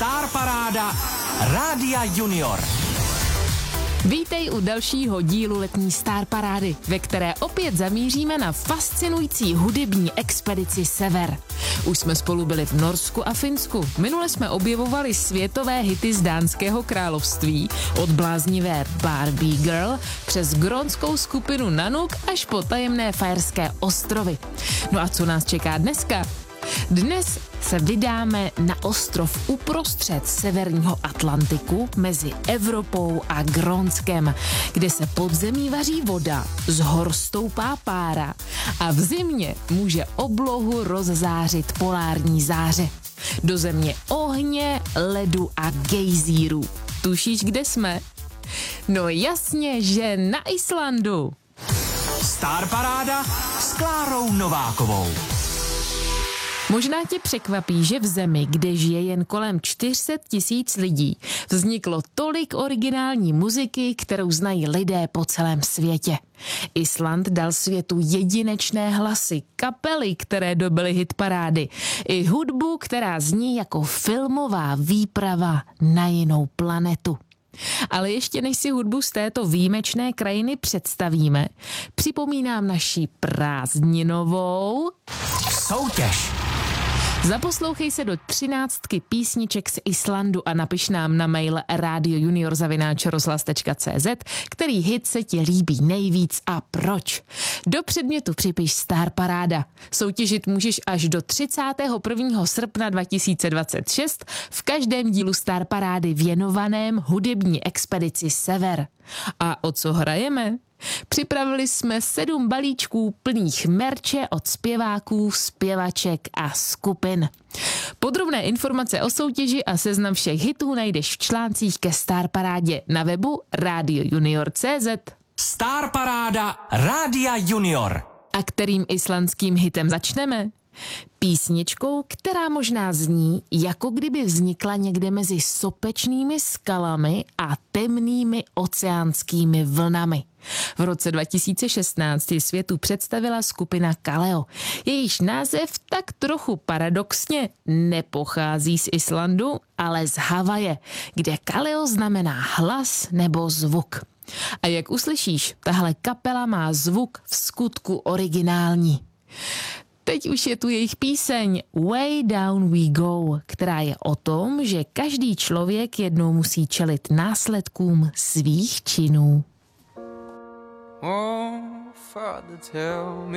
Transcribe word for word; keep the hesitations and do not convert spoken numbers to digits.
Star Paráda Rádia Junior. Vítej u dalšího dílu letní Star Parády, ve které opět zamíříme na fascinující hudební expedici Sever. Už jsme spolu byli v Norsku a Finsku. Minule jsme objevovali světové hity z Dánského království, od bláznivé Barbie Girl přes grónskou skupinu Nanook až po tajemné Faerské ostrovy. No a co nás čeká dneska? Dnes se vydáme na ostrov uprostřed severního Atlantiku mezi Evropou a Grónskem, kde se pod zemí vaří voda, z hor stoupá pára a v zimě může oblohu rozzářit polární záře. Do země ohně, ledu a gejzírů. Tušíš, kde jsme? No jasně, že na Islandu. Star Paráda s Klárou Novákovou. Možná tě překvapí, že v zemi, kde žije jen kolem čtyři sta tisíc lidí, vzniklo tolik originální muziky, kterou znají lidé po celém světě. Island dal světu jedinečné hlasy, kapely, které dobyly hitparády, i hudbu, která zní jako filmová výprava na jinou planetu. Ale ještě než si hudbu z této výjimečné krajiny představíme, připomínám naši prázdninovou soutěž. Zaposlouchej se do třináctky písniček z Islandu a napiš nám na mail radiojunior zavináč rozhlas tečka cé zet, který hit se ti líbí nejvíc a proč. Do předmětu připiš Star Paráda. Soutěžit můžeš až do třicátého prvního srpna dva tisíce dvacet šest v každém dílu Star Parády věnovaném hudební expedici Sever. A o co hrajeme? Připravili jsme sedm balíčků plných merče od zpěváků, zpěvaček a skupin. Podrobné informace o soutěži a seznam všech hitů najdeš v článcích ke Star Parádě na webu radiojunior tečka cé zet. Star Paráda Rádia Junior. A kterým islandským hitem začneme? Písničkou, která možná zní, jako kdyby vznikla někde mezi sopečnými skalami a temnými oceánskými vlnami. V roce dva tisíce šestnáct ji světu představila skupina Kaleo. Jejíž název tak trochu paradoxně nepochází z Islandu, ale z Havaje, kde Kaleo znamená hlas nebo zvuk. A jak uslyšíš, tahle kapela má zvuk v skutku originální. Teď už je tu jejich píseň Way Down We Go, která je o tom, že každý člověk jednou musí čelit následkům svých činů. Oh, Father, tell me